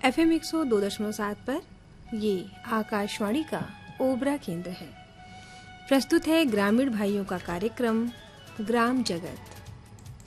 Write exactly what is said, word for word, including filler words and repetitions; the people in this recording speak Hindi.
एफ एम एक सौ दो दशमलव सात पर ये आकाशवाणी का ओबरा केंद्र है। प्रस्तुत है ग्रामीण भाइयों का कार्यक्रम ग्राम जगत।